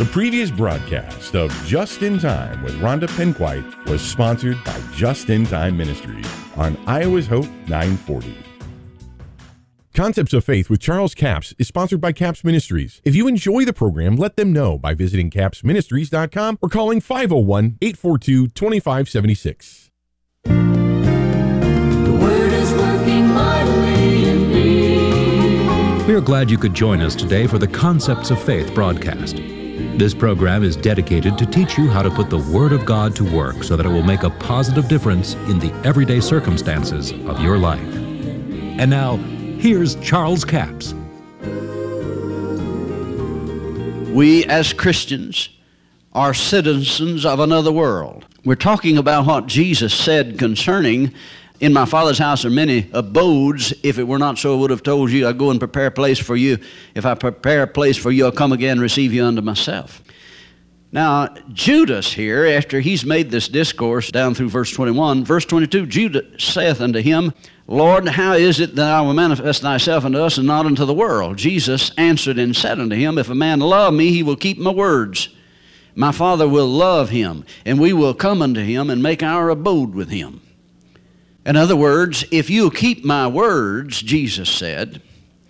The previous broadcast of Just in Time with Rhonda Penquite was sponsored by Just in Time Ministries on Iowa's Hope 940. Concepts of Faith with Charles Capps is sponsored by Capps Ministries. If you enjoy the program, let them know by visiting capsministries.com or calling 501-842-2576. The Word is working mightily in me. We are glad you could join us today for the Concepts of Faith broadcast. This program is dedicated to teach you how to put the Word of God to work so that it will make a positive difference in the everyday circumstances of your life. And now, here's Charles Capps. We as Christians are citizens of another world. We're talking about what Jesus said concerning, in my Father's house are many abodes. If it were not so, I would have told you, I'll go and prepare a place for you. If I prepare a place for you, I'll come again and receive you unto myself. Now, Judas here, after he's made this discourse down through verse 21, verse 22, Judas saith unto him, Lord, how is it that I will manifest thyself unto us and not unto the world? Jesus answered and said unto him, If a man love me, he will keep my words. My Father will love him, and we will come unto him and make our abode with him. In other words, if you'll keep my words, Jesus said,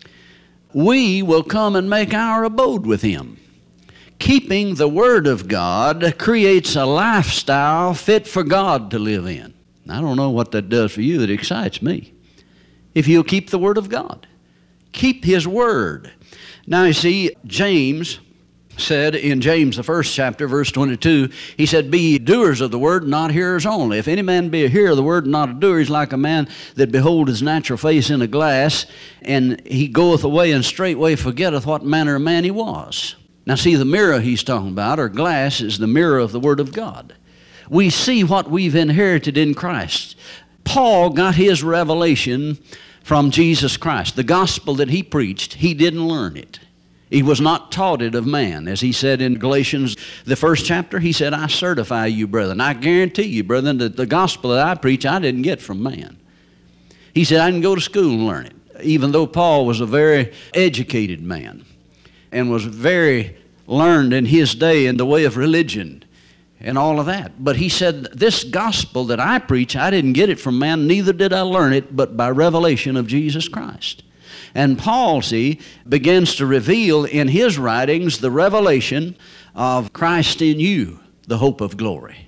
we will come and make our abode with him. Keeping the Word of God creates a lifestyle fit for God to live in. I don't know what that does for you. It excites me. If you'll keep the Word of God. Keep His Word. Now you see, James said in James, the first chapter, verse 22, he said, Be ye doers of the word, not hearers only. If any man be a hearer of the word, not a doer, he's like a man that behold his natural face in a glass, and he goeth away and straightway forgetteth what manner of man he was. Now see, the mirror he's talking about, or glass, is the mirror of the Word of God. We see what we've inherited in Christ. Paul got his revelation from Jesus Christ. The gospel that he preached, he didn't learn it. He was not taught it of man. As he said in Galatians, the first chapter, he said, I certify you, brethren. I guarantee you, brethren, that the gospel that I preach, I didn't get from man. He said, I didn't go to school and learn it, even though Paul was a very educated man and was very learned in his day in the way of religion and all of that. But he said, this gospel that I preach, I didn't get it from man, neither did I learn it, but by revelation of Jesus Christ. And Paul, see, begins to reveal in his writings the revelation of Christ in you, the hope of glory.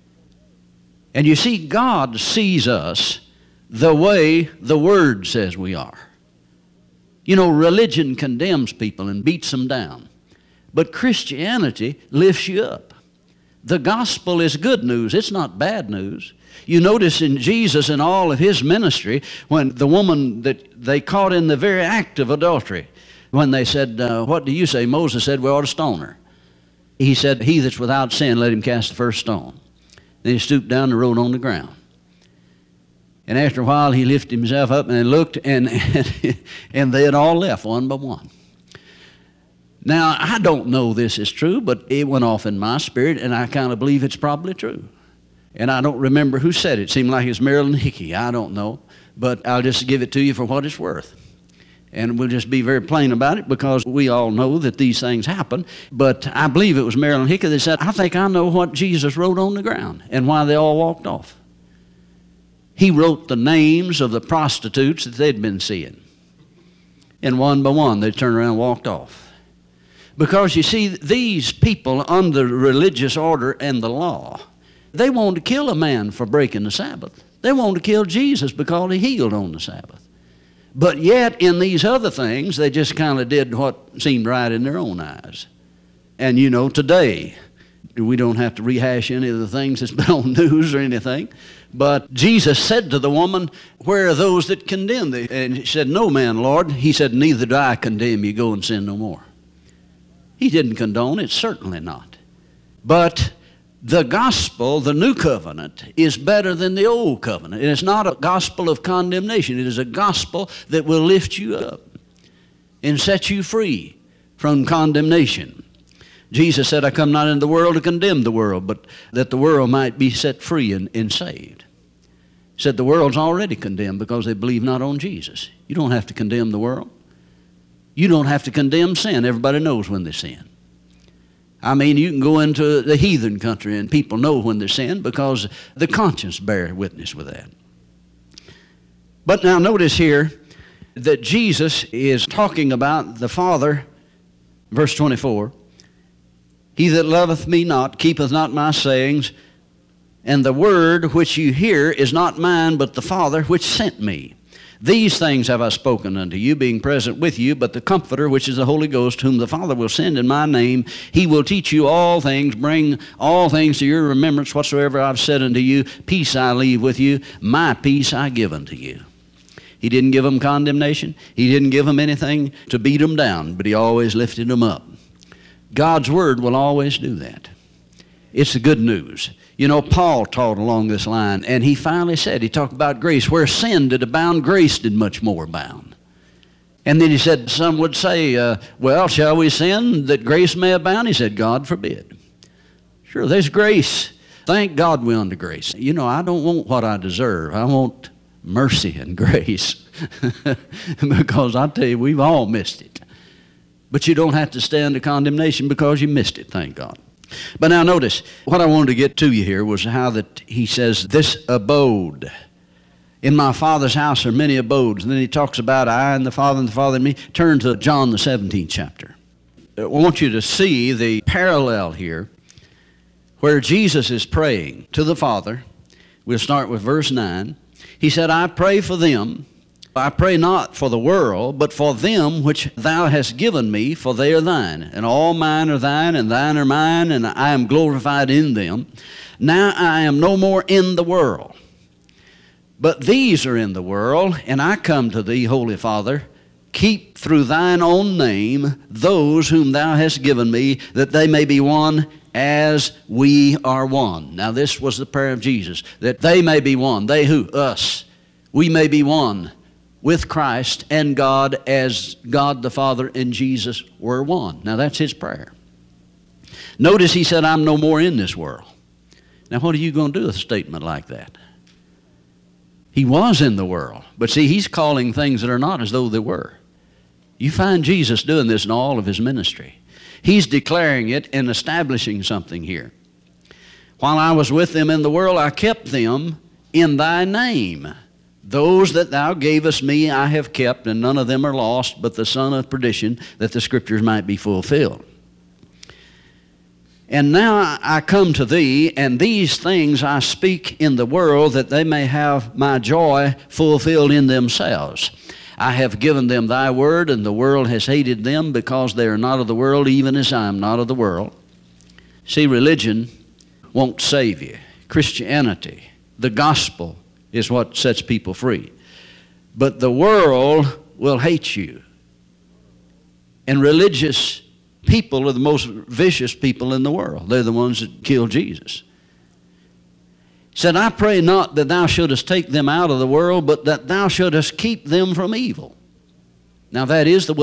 And you see, God sees us the way the Word says we are. You know, religion condemns people and beats them down. But Christianity lifts you up. The gospel is good news. It's not bad news. You notice in Jesus and all of his ministry, when the woman that they caught in the very act of adultery, when they said, what do you say? Moses said, we ought to stone her. He said, he that's without sin, let him cast the first stone. Then he stooped down and wrote on the ground. And after a while, he lifted himself up and looked, and they had all left one by one. Now, I don't know this is true, but it went off in my spirit, and I kind of believe it's probably true. And I don't remember who said it. It seemed like it was Marilyn Hickey. I don't know. But I'll just give it to you for what it's worth. And we'll just be very plain about it because we all know that these things happen. But I believe it was Marilyn Hickey that said, I think I know what Jesus wrote on the ground and why they all walked off. He wrote the names of the prostitutes that they'd been seeing. And one by one, they turned around and walked off. Because you see, these people under religious order and the law, they wanted to kill a man for breaking the Sabbath. They wanted to kill Jesus because he healed on the Sabbath. But yet, in these other things, they just kind of did what seemed right in their own eyes. And you know, today, we don't have to rehash any of the things that's been on news or anything. But Jesus said to the woman, where are those that condemn thee? And she said, no man, Lord. He said, neither do I condemn you. Go and sin no more. He didn't condone it, certainly not. But the gospel, the new covenant, is better than the old covenant. It is not a gospel of condemnation. It is a gospel that will lift you up and set you free from condemnation. Jesus said, I come not into the world to condemn the world, but that the world might be set free and saved. He said the world's already condemned because they believe not on Jesus. You don't have to condemn the world. You don't have to condemn sin. Everybody knows when they sin. I mean, you can go into the heathen country and people know when they're sinned because the conscience bears witness with that. But now notice here that Jesus is talking about the Father, verse 24. He that loveth me not keepeth not my sayings, and the word which you hear is not mine, but the Father which sent me. These things have I spoken unto you, being present with you, but the Comforter, which is the Holy Ghost, whom the Father will send in my name, he will teach you all things, bring all things to your remembrance, whatsoever I've said unto you. Peace I leave with you, my peace I give unto you. He didn't give them condemnation. He didn't give them anything to beat them down, but he always lifted them up. God's Word will always do that. It's the good news. You know, Paul taught along this line, and he finally said, he talked about grace. Where sin did abound, grace did much more abound. And then he said, some would say, well, shall we sin that grace may abound? He said, God forbid. Sure, there's grace. Thank God we're under grace. You know, I don't want what I deserve. I want mercy and grace. Because I tell you, we've all missed it. But you don't have to stay under condemnation because you missed it, thank God. But now notice, what I wanted to get to you here was how that he says, this abode. In my Father's house are many abodes. And then he talks about I and the Father in me. Turn to John the 17th chapter. I want you to see the parallel here where Jesus is praying to the Father. We'll start with verse 9. He said, I pray for them. I pray not for the world, but for them which thou hast given me, for they are thine. And all mine are thine, and thine are mine, and I am glorified in them. Now I am no more in the world, but these are in the world, and I come to thee, Holy Father. Keep through thine own name those whom thou hast given me, that they may be one as we are one. Now this was the prayer of Jesus, that they may be one. They who? Us. We may be one with Christ and God as God the Father and Jesus were one. Now that's his prayer. Notice he said, I'm no more in this world. Now what are you going to do with a statement like that? He was in the world. But see, he's calling things that are not as though they were. You find Jesus doing this in all of his ministry. He's declaring it and establishing something here. While I was with them in the world, I kept them in thy name. Those that thou gavest me I have kept, and none of them are lost, but the son of perdition, that the scriptures might be fulfilled. And now I come to thee, and these things I speak in the world, that they may have my joy fulfilled in themselves. I have given them thy word, and the world has hated them, because they are not of the world, even as I am not of the world. See, religion won't save you. Christianity, the gospel, is what sets people free. But the world will hate you. And religious people are the most vicious people in the world. They're the ones that killed Jesus. He said, I pray not that thou shouldest take them out of the world, but that thou shouldest keep them from evil. Now that is the